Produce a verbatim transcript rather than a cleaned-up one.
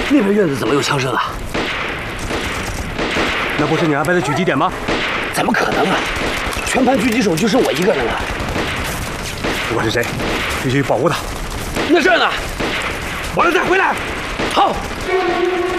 那边院子怎么有枪声啊？ 那不是你安排的狙击点吗？ 怎么可能啊！全盘狙击手就剩我一个人了。 不管是谁，必须保护他。 那这儿呢？完了再回来。好。